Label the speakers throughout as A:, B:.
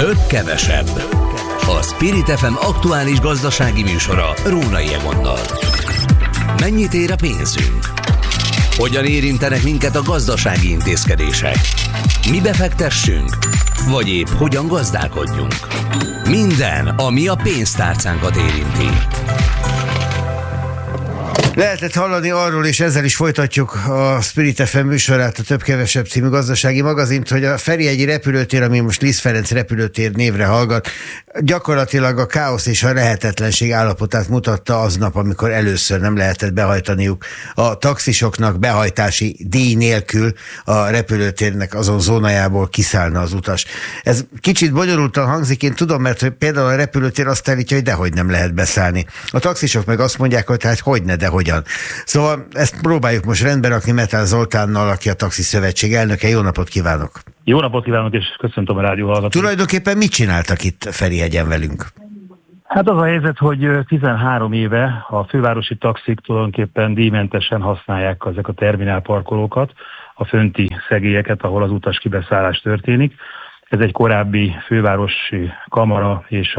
A: Több kevesebb. A Spirit FM aktuális gazdasági műsora Rónai Egonnal. Mennyit ér a pénzünk? Hogyan érintenek minket a gazdasági intézkedések? Mibe fektessünk? Vagy épp hogyan gazdálkodjunk? Minden, ami a pénztárcánkat érinti.
B: Lehetett hallani arról, és ezzel is folytatjuk a Spirit FM műsorát, a Több-kevesebb című gazdasági magazint, hogy a Ferihegyi repülőtér, ami most Liszt Ferenc repülőtér névre hallgat, gyakorlatilag a káosz és a lehetetlenség állapotát mutatta aznap, amikor először nem lehetett behajtaniuk a taxisoknak behajtási díj nélkül a repülőtérnek azon zónájából kiszállna az utas. Ez kicsit bonyolultan hangzik, én tudom, mert például a repülőtér azt állítja, hogy dehogy nem lehet beszállni. A taxisok meg azt mondják, hogy hát hogyne, de hogyan. Szóval ezt próbáljuk most rendbe rakni Metál Zoltánnal, aki a Taxi Szövetség elnöke. Jó napot kívánok!
C: Jó napot kívánok, és köszöntöm a rádió hallgatót.
B: Tulajdonképpen mit csináltak itt Ferihegyen velünk?
C: Hát az a helyzet, hogy 13 éve a fővárosi taxik tulajdonképpen díjmentesen használják ezek a terminálparkolókat, a fönti szegélyeket, ahol az utas kibeszállás történik. Ez egy korábbi fővárosi kamara és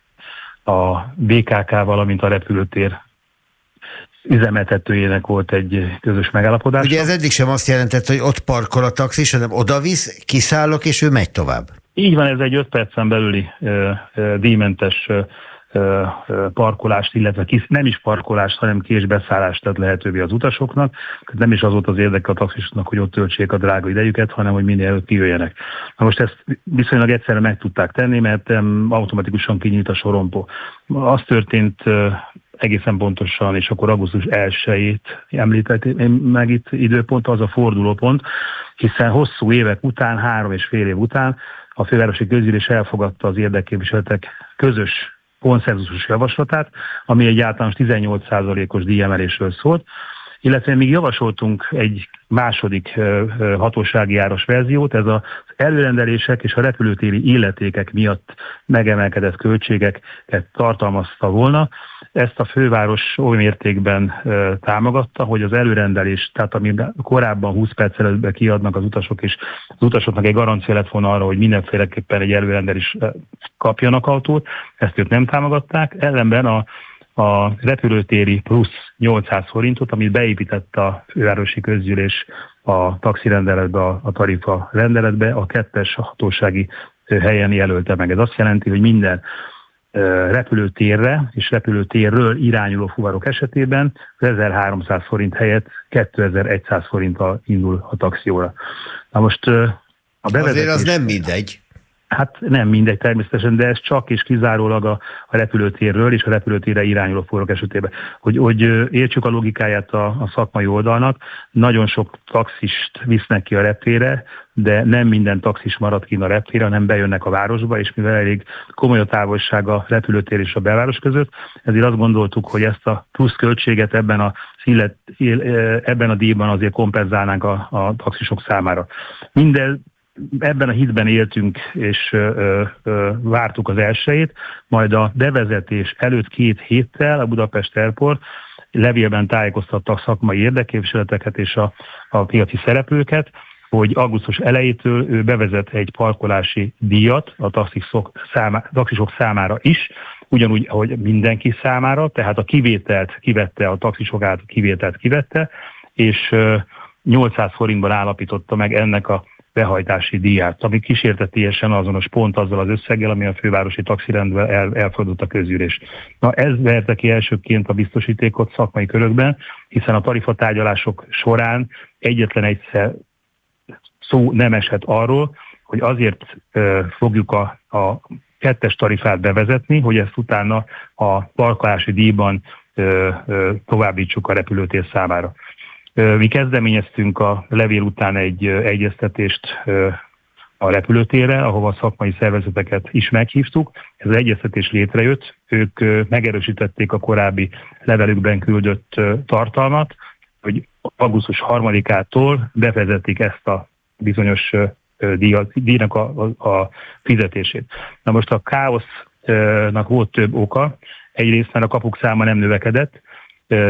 C: a BKK, valamint a repülőtér üzemeltetőjének volt egy közös megállapodás.
B: Ugye ez eddig sem azt jelentett, hogy ott parkol a taxis, hanem odavisz, kiszállok, és ő megy tovább. Így
C: van, ez egy 5 percen belüli díjmentes parkolást, illetve nem is parkolást, hanem ki- és beszállást tett lehetővé az utasoknak. Nem is az volt az érdeke a taxisoknak, hogy ott töltsék a drága idejüket, hanem hogy minél előbb kijöjjenek. Na most ezt viszonylag egyszerre meg tudták tenni, mert automatikusan kinyílt a sorompó. Az történt egészen pontosan, és akkor augusztus 1-ét említettem meg itt időpont, az a fordulópont, hiszen hosszú évek után, 3,5 év után a fővárosi közgyűlés elfogadta az érdekképviseletek közös konszenzusos javaslatát, ami egy általános 18%-os díjemelésről szólt, illetve még javasoltunk egy második hatósági áras verziót, ez az előrendelések és a repülőtéri illetékek miatt megemelkedett költségeket tartalmazta volna. Ezt a főváros oly mértékben támogatta, hogy az előrendelés, tehát ami korábban 20 perc előtt kiadnak az utasok, és az utasoknak egy garancia lett volna arra, hogy mindenféleképpen egy előrendelés kapjanak autót, ezt ők nem támogatták, ellenben a repülőtéri plusz 800 forintot, amit beépített a fővárosi közgyűlés a taxirendeletbe, a tarifa rendeletbe, a 2-es hatósági helyen jelölte meg. Ez azt jelenti, hogy minden repülőtérre és repülőtérről irányuló fuvarok esetében 1300 forint helyett 2100 forinttal indul a taxióra. Na most a bevezetés...
B: Azért az nem mindegy.
C: Hát nem mindegy természetesen, de ez csak és kizárólag a repülőtérről és a repülőtérre irányuló fuvarok esetében. Hogy értsük a logikáját a szakmai oldalnak, nagyon sok taxist visznek ki a reptérre, de nem minden taxis marad ki a reptérre, hanem bejönnek a városba, és mivel elég komoly a távolság a repülőtér és a belváros között, ezért azt gondoltuk, hogy ezt a plusz költséget ebben a díjban azért kompenzálnánk a taxisok számára. Ebben a hitben éltünk, és vártuk az 1-ét, majd a bevezetés előtt 2 héttel a Budapest Airport levélben tájékoztatta a szakmai érdekképviseleteket és a piaci szereplőket, hogy augusztus elejétől ő bevezet egy parkolási díjat a taxisok számára is, ugyanúgy, ahogy mindenki számára, tehát a kivételt kivette, a taxisok által kivételt kivette, és 800 forintban állapította meg ennek a behajtási díját, ami kísértetiesen azonos pont azzal az összeggel, ami a fővárosi taxirendben elfogadott a közgyűlés. Na ez verte ki elsőként a biztosítékot szakmai körökben, hiszen a tarifatárgyalások során egyetlen egyszer szó nem esett arról, hogy azért fogjuk a 2-es tarifát bevezetni, hogy ezt utána a parkolási díjban továbbítsuk a repülőtér számára. Mi kezdeményeztünk a levél után egy egyeztetést a repülőtérre, ahova a szakmai szervezeteket is meghívtuk. Ez az egyeztetés létrejött, ők megerősítették a korábbi levelükben küldött tartalmat, hogy augusztus 3-ától bevezetik ezt a bizonyos díjnak a fizetését. Na most a káosznak volt több oka. Egyrészt már a kapuk száma nem növekedett,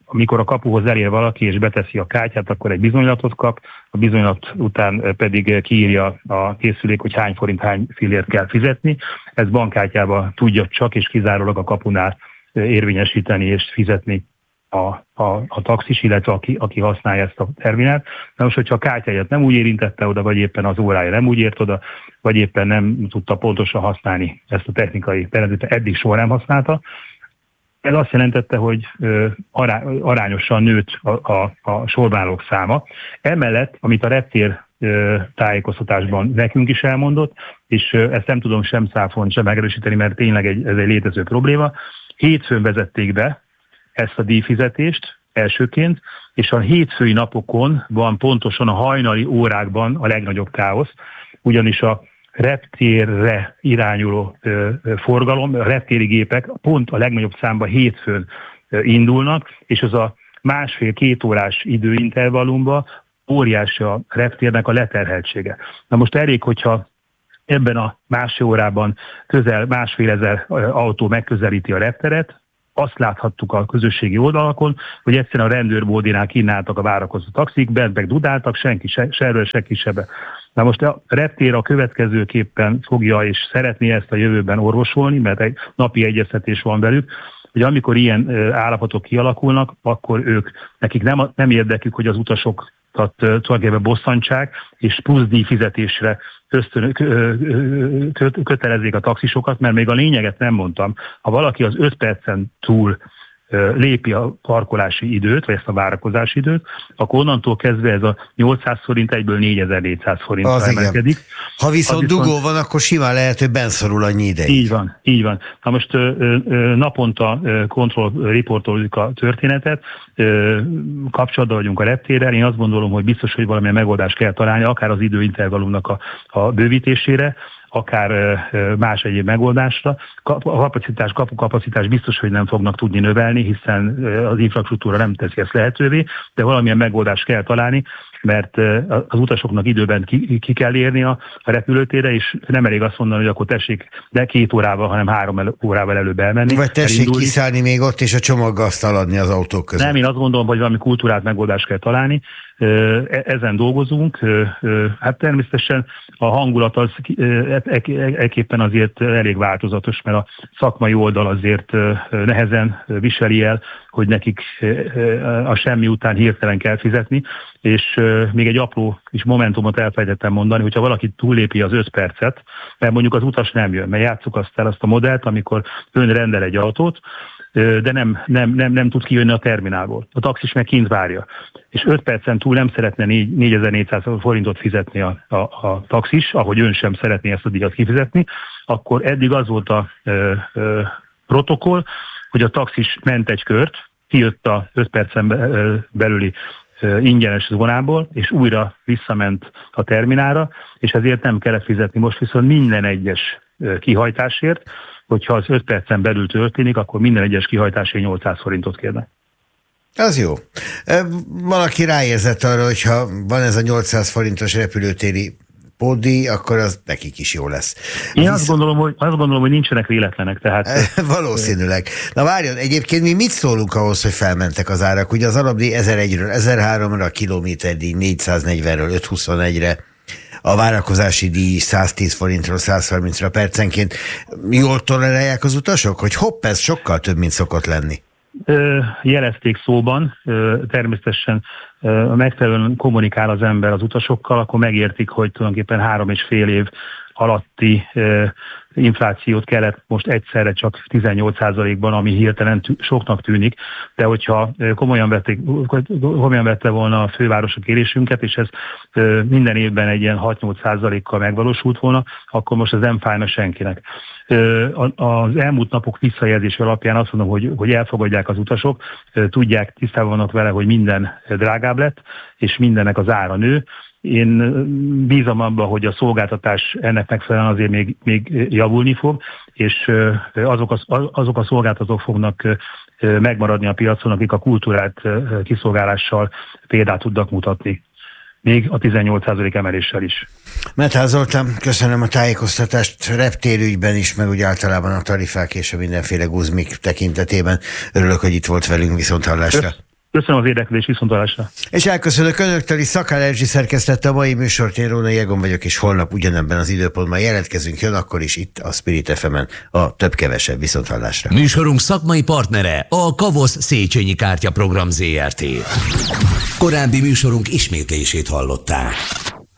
C: amikor a kapuhoz elér valaki és beteszi a kártyát, akkor egy bizonylatot kap, a bizonylat után pedig kiírja a készülék, hogy hány forint, hány fillért kell fizetni. Ez bankkártyával tudja csak és kizárólag a kapunál érvényesíteni és fizetni a taxis, illetve aki használja ezt a terminált. Na most, hogyha a kártyáját nem úgy érintette oda, vagy éppen az órája nem úgy ért oda, vagy éppen nem tudta pontosan használni ezt a technikai berendezést, eddig soha nem használta. Ez azt jelentette, hogy arányosan nőtt a sorválók száma. Emellett, amit a reptér tájékoztatásban nekünk is elmondott, és ezt nem tudom sem száfolni, sem megerősíteni, mert tényleg ez egy létező probléma. Hétfőn vezették be ezt a díjfizetést elsőként, és a hétfői napokon van pontosan a hajnali órákban a legnagyobb káosz, ugyanis a reptérre irányuló forgalom, a reptéri gépek pont a legnagyobb számban hétfőn indulnak, és az a 1,5-2 órás időintervallumban óriási a reptérnek a leterheltsége. Na most elég, hogyha ebben a másfél órában közel 1500 autó megközelíti a repteret, azt láthattuk a közösségi oldalakon, hogy egyszerűen a rendőrbódinál kínáltak a várakozó taxik, bent meg dudáltak, senki sebe. Na most a reptér a következőképpen fogja és szeretné ezt a jövőben orvosolni, mert egy napi egyeztetés van velük, hogy amikor ilyen állapotok kialakulnak, akkor nekik nem érdekük, hogy az utasokat tulajdonképpen bosszantsák, és plusz díjfizetésre kötelezzék a taxisokat, mert még a lényeget nem mondtam. Ha valaki az 5 percen túl lépi a parkolási időt, vagy ezt a várakozási időt, akkor onnantól kezdve ez a 800 forint egyből 4400 forintra emelkedik.
B: Ha viszont dugó van, akkor simán lehet, hogy benszorul annyi ideig.
C: Így van. Na most naponta riportoljuk a történetet, kapcsolatban vagyunk a reptérrel. Én azt gondolom, hogy biztos, hogy valamilyen megoldást kell találni, akár az időintervallumnak a bővítésére, akár más egyéb megoldásra. A kapukapacitás biztos, hogy nem fognak tudni növelni, hiszen az infrastruktúra nem teszi ezt lehetővé, de valamilyen megoldást kell találni, mert az utasoknak időben ki kell érni a repülőtérre, és nem elég azt mondani, hogy akkor tessék ne 2 órával, hanem 3 órával előbb elmenni.
B: Vagy tessék kiszállni még ott, és a csomagasztal adni az autók között.
C: Nem, én azt gondolom, hogy valami kultúrát megoldást kell találni. Ezen dolgozunk. Hát természetesen a hangulat az ekképpen azért elég változatos, mert a szakmai oldal azért nehezen viseli el, hogy nekik a semmi után hirtelen kell fizetni, és még egy apró kis momentumot elfelejtettem mondani, hogyha valaki túllépi az 5 percet, mert mondjuk az utas nem jön, mert játsszuk azt a modellt, amikor ön rendel egy autót, de nem tud kijönni a terminálból. A taxis meg kint várja. És 5 percen túl nem szeretne 4400 forintot fizetni a taxis, ahogy ön sem szeretné ezt a díjat kifizetni, akkor eddig az volt a protokoll, hogy a taxis ment egy kört, kijött a 5 percen belüli ingyenes zónából, és újra visszament a terminálra, és ezért nem kellett fizetni. Most viszont minden egyes kihajtásért, hogyha az 5 percen belül történik, akkor minden egyes kihajtásért 800 forintot kérnek.
B: Az jó. Valaki ráérzett arra, hogyha van ez a 800 forintos repülőtéri pótdíj, akkor az nekik is jó lesz.
C: Én azt gondolom, hogy nincsenek véletlenek. Tehát...
B: Valószínűleg. Na várjon, egyébként mi mit szólunk ahhoz, hogy felmentek az árak? Ugye az alapdíj 1001-ről 1003-ra, a kilométerdíj 440-ről 521-re, a várakozási díj 110 forintról 130-ra percenként. Jól tolerálják az utasok, hogy hopp, ez sokkal több, mint szokott lenni?
C: Jelezték szóban, természetesen megfelelően kommunikál az ember az utasokkal, akkor megértik, hogy tulajdonképpen 3,5 év alatti inflációt kellett most egyszerre csak 18%-ban, ami hirtelen soknak tűnik, de hogyha komolyan vette volna a főváros a kérésünket, és ez minden évben egy ilyen 6-8%-kal megvalósult volna, akkor most ez nem fájna senkinek. Az elmúlt napok visszajelzés alapján azt mondom, hogy elfogadják az utasok, tudják, tisztában vannak vele, hogy minden drágább lett, és mindennek az ára nő. Én bízom abban, hogy a szolgáltatás ennek megfelelően azért még javulni fog, és azok a szolgáltatók fognak megmaradni a piacon, akik a kultúrát kiszolgálással példát tudnak mutatni. Még a 18% emeléssel is.
B: Metház Zoltán, köszönöm a tájékoztatást reptérügyben is, meg úgy általában a tarifák és a mindenféle guzmik tekintetében. Örülök, hogy itt volt velünk, viszonthallásra.
C: Köszönöm az érdeklődést, viszontlátásra.
B: És elköszönök önöktől is. Szakál Erzsi szerkesztette a mai műsort, én Rónai Egon vagyok, és holnap ugyanebben az időpontban jelentkezünk, jön akkor is itt a Spirit FM-en a több-kevesebb, viszonthallásra.
A: Műsorunk szakmai partnere a Kavosz Széchenyi Kártya Program ZRT. Korábbi műsorunk ismétlését hallották.